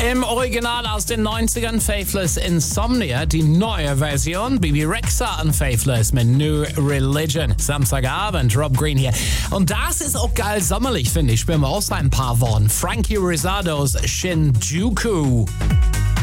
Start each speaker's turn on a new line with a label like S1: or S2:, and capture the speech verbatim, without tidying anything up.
S1: Im Original aus den neunzigern Faithless Insomnia, die neue Version, Bibi Rexha und Faithless mit New Religion. Samstagabend, Rob Green hier. Und das ist auch geil sommerlich, finde ich. Spielen wir auch ein paar Worten. Frankie Rizzados Shinjuku.